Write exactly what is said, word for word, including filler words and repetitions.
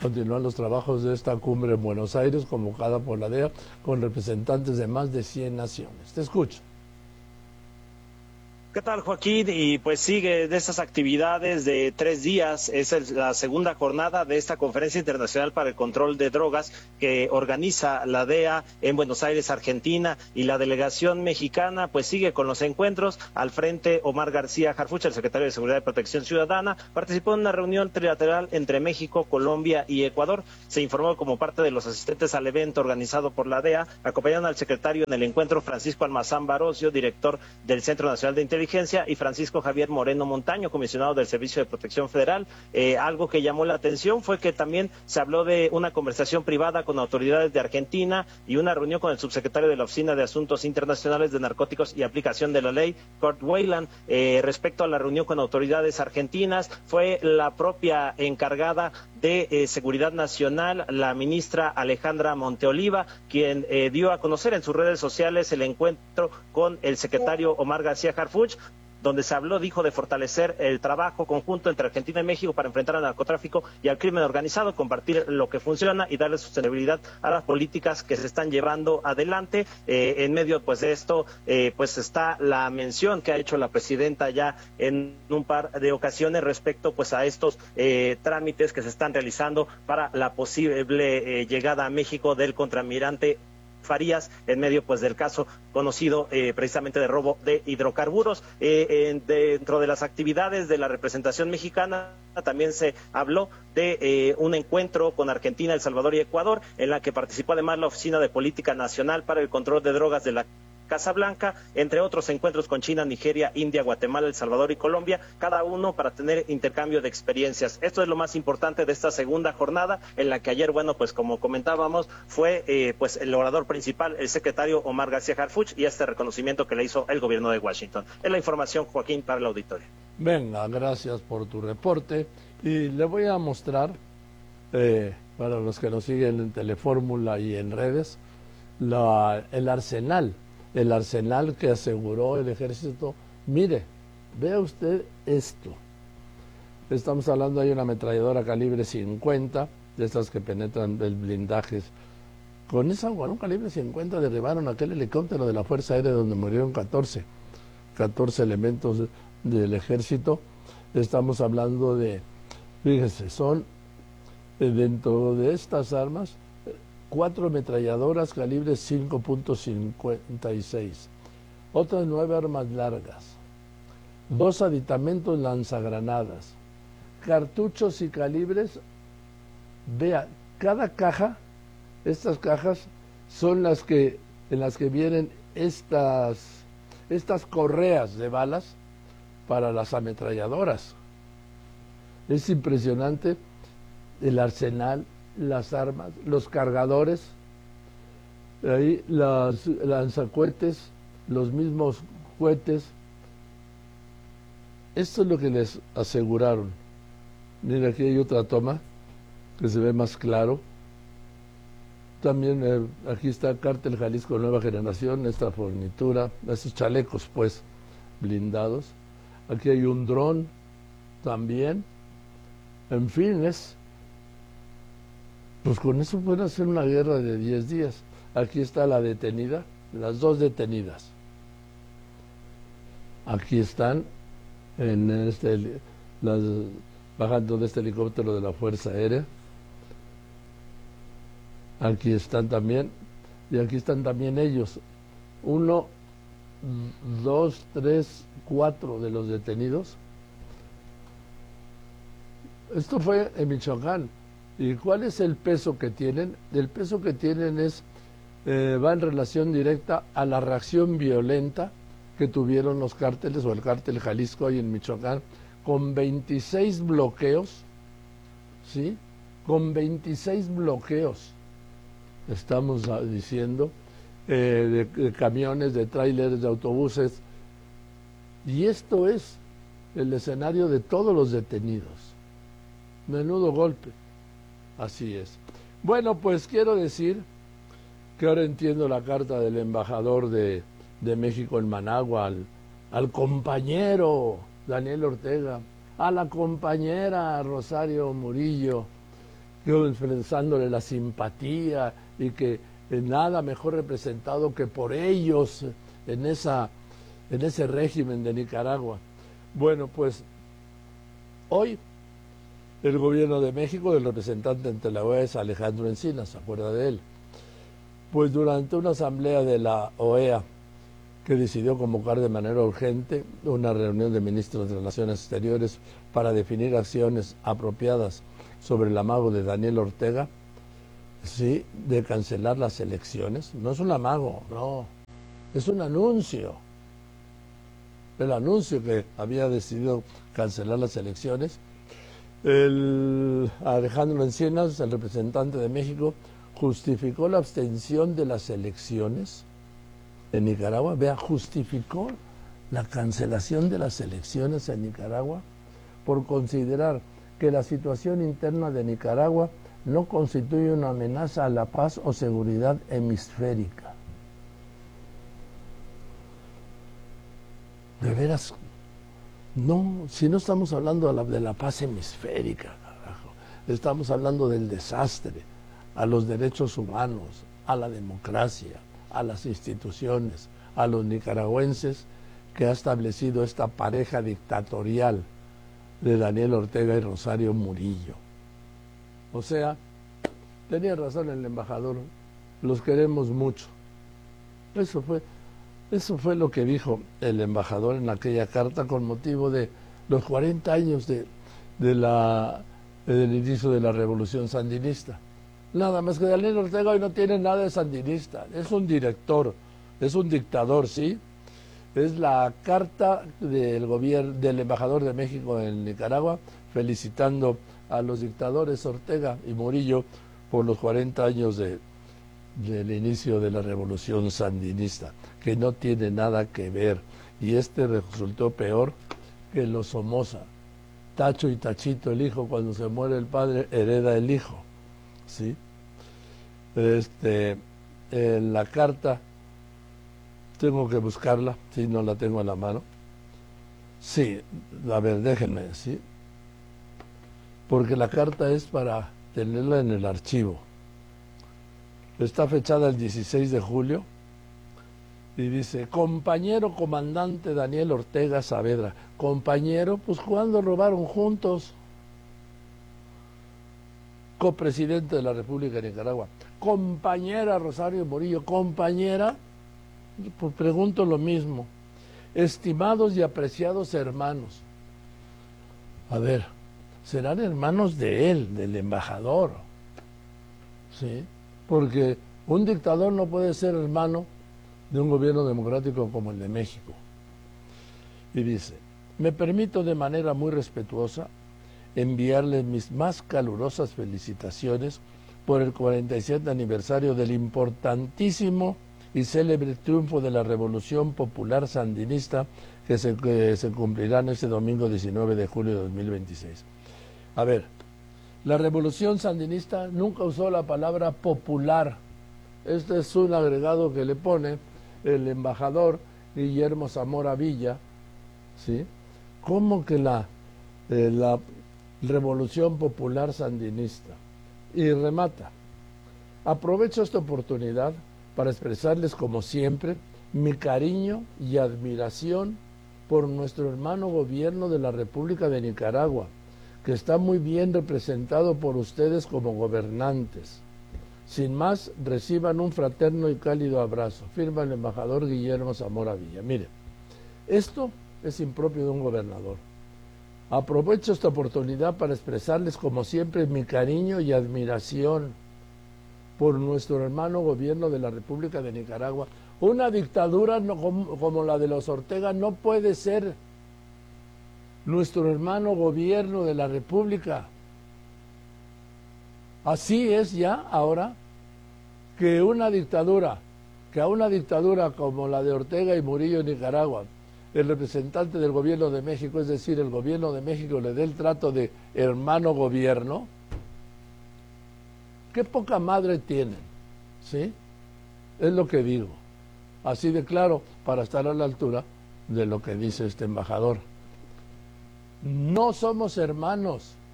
continúan los trabajos de esta cumbre en Buenos Aires, convocada por la D E A, con representantes de más de cien naciones. Te escucho. ¿Qué tal, Joaquín? Y pues sigue de estas actividades de tres días, es el, la segunda jornada de esta Conferencia Internacional para el Control de Drogas que organiza la D E A en Buenos Aires, Argentina, y la delegación mexicana pues sigue con los encuentros. Al frente, Omar García Harfuch, el secretario de Seguridad y Protección Ciudadana, participó en una reunión trilateral entre México, Colombia y Ecuador. Se informó como parte de los asistentes al evento organizado por la D E A, acompañaron al secretario en el encuentro Francisco Almazán Barocio, director del Centro Nacional de Inteligencia, y Francisco Javier Moreno Montaño, comisionado del Servicio de Protección Federal. Eh, algo que llamó la atención fue que también se habló de una conversación privada con autoridades de Argentina y una reunión con el subsecretario de la Oficina de Asuntos Internacionales de Narcóticos y Aplicación de la Ley, Kurt Weyland. Eh, respecto a la reunión con autoridades argentinas, fue la propia encargada de eh, Seguridad Nacional, la ministra Alejandra Monteoliva, quien eh, dio a conocer en sus redes sociales el encuentro con el secretario Omar García Harfuch, donde se habló, dijo, de fortalecer el trabajo conjunto entre Argentina y México para enfrentar al narcotráfico y al crimen organizado, compartir lo que funciona y darle sostenibilidad a las políticas que se están llevando adelante. Eh, en medio pues de esto, eh, pues está la mención que ha hecho la presidenta ya en un par de ocasiones respecto pues a estos eh, trámites que se están realizando para la posible eh, llegada a México del contraalmirante Farías, en medio pues del caso conocido eh, precisamente de robo de hidrocarburos. Eh, en, dentro de las actividades de la representación mexicana también se habló de eh, un encuentro con Argentina, El Salvador y Ecuador, en la que participó además la Oficina de Política Nacional para el Control de Drogas de la Casa Blanca, entre otros encuentros con China, Nigeria, India, Guatemala, El Salvador y Colombia, cada uno para tener intercambio de experiencias. Esto es lo más importante de esta segunda jornada, en la que ayer, bueno, pues como comentábamos, fue eh, pues el orador principal, el secretario Omar García Harfuch, y este reconocimiento que le hizo el gobierno de Washington. Es la información, Joaquín, para el auditorio. Venga, gracias por tu reporte. Y le voy a mostrar, eh, para los que nos siguen en Telefórmula y en redes, la, el arsenal el arsenal que aseguró el ejército. Mire, vea usted esto. Estamos hablando, hay una ametralladora calibre cincuenta, de estas que penetran el blindajes. Con esa, con un calibre cincuenta derribaron aquel helicóptero de la Fuerza Aérea donde murieron catorce elementos del ejército. Estamos hablando de, fíjese, son dentro de estas armas, cuatro ametralladoras calibre cinco punto cincuenta y seis, otras nueve armas largas, dos aditamentos lanzagranadas, cartuchos y calibres. Vea, cada caja, estas cajas son las que en las que vienen estas, estas correas de balas para las ametralladoras. Es impresionante el arsenal, las armas, los cargadores, ahí los lanzacohetes, los mismos cohetes. Esto es lo que les aseguraron. Mira, aquí hay otra toma que se ve más claro. También eh, aquí está Cártel Jalisco Nueva Generación, esta fornitura, estos chalecos pues blindados. Aquí hay un dron también. En fin, es... Pues con eso pueden hacer una guerra de diez días. Aquí está la detenida, las dos detenidas. Aquí están en este, las, bajando de este helicóptero de la Fuerza Aérea. Aquí están también, y aquí están también ellos. Uno, dos, tres, cuatro de los detenidos. Esto fue en Michoacán. ¿Y cuál es el peso que tienen? El peso que tienen es, eh, va en relación directa a la reacción violenta que tuvieron los cárteles o el cártel Jalisco ahí en Michoacán, con veintiséis bloqueos, ¿sí? Con veintiséis bloqueos, estamos diciendo, eh, de, de camiones, de tráileres, de autobuses. Y esto es el escenario de todos los detenidos. Menudo golpe. Así es. Bueno, pues quiero decir que ahora entiendo la carta del embajador de, de México en Managua al, al compañero Daniel Ortega, a la compañera Rosario Murillo, yo expresándole la simpatía y que eh, nada mejor representado que por ellos en, esa, en ese régimen de Nicaragua. Bueno, pues hoy el gobierno de México, el representante ante la O E A es Alejandro Encinas, ¿se acuerda de él? Pues durante una asamblea de la O E A que decidió convocar de manera urgente una reunión de ministros de Relaciones Exteriores para definir acciones apropiadas sobre el amago de Daniel Ortega, sí, de cancelar las elecciones. No es un amago, no, es un anuncio. El anuncio que había decidido cancelar las elecciones. El Alejandro Encinas, el representante de México, justificó la abstención de las elecciones en Nicaragua. Vea, justificó la cancelación de las elecciones en Nicaragua por considerar que la situación interna de Nicaragua no constituye una amenaza a la paz o seguridad hemisférica. De veras, no, si no estamos hablando de la, de la paz hemisférica, carajo, estamos hablando del desastre a los derechos humanos, a la democracia, a las instituciones, a los nicaragüenses que ha establecido esta pareja dictatorial de Daniel Ortega y Rosario Murillo. O sea, tenía razón el embajador, los queremos mucho. Eso fue, eso fue lo que dijo el embajador en aquella carta con motivo de los cuarenta años de, de la, del inicio de la revolución sandinista. Nada más que Daniel Ortega hoy no tiene nada de sandinista, es un director, es un dictador, ¿sí? Es la carta del gobierno, del embajador de México en Nicaragua, felicitando a los dictadores Ortega y Murillo por los cuarenta años de, del inicio de la revolución sandinista, que no tiene nada que ver. Y este resultó peor que los Somoza. Tacho y Tachito, el hijo, cuando se muere el padre, hereda el hijo. ¿Sí? Este, en la carta, tengo que buscarla, si no la tengo en la mano. Sí, a ver, déjenme, ¿sí? Porque la carta es para tenerla en el archivo. Está fechada el dieciséis de julio y dice: compañero comandante Daniel Ortega Saavedra. Compañero, pues ¿cuándo robaron juntos? Copresidente de la República de Nicaragua. Compañera Rosario Murillo. Compañera, pues pregunto lo mismo. Estimados y apreciados hermanos. A ver, serán hermanos de él, del embajador, ¿sí? Porque un dictador no puede ser hermano de un gobierno democrático como el de México. Y dice: me permito de manera muy respetuosa enviarles mis más calurosas felicitaciones por el cuarenta y siete aniversario del importantísimo y célebre triunfo de la Revolución Popular Sandinista que se, que se cumplirá en este domingo diecinueve de julio de dos mil veintiséis. A ver, la Revolución Sandinista nunca usó la palabra popular. Este es un agregado que le pone el embajador Guillermo Zamora Villa, ¿sí? ¿Cómo que la, eh, la Revolución Popular Sandinista? Y remata: aprovecho esta oportunidad para expresarles, como siempre, mi cariño y admiración por nuestro hermano gobierno de la República de Nicaragua, que está muy bien representado por ustedes como gobernantes. Sin más, reciban un fraterno y cálido abrazo. Firma el embajador Guillermo Zamora Villa. Mire, esto es impropio de un gobernador. Aprovecho esta oportunidad para expresarles, como siempre, mi cariño y admiración por nuestro hermano gobierno de la República de Nicaragua. Una dictadura no, como, como la de los Ortega no puede ser nuestro hermano gobierno de la República. Así es ya ahora que una dictadura, que a una dictadura como la de Ortega y Murillo en Nicaragua, el representante del gobierno de México, es decir, el gobierno de México, le dé el trato de hermano gobierno. Qué poca madre tienen, ¿sí? Es lo que digo. Así de claro, para estar a la altura de lo que dice este embajador. No somos hermanos.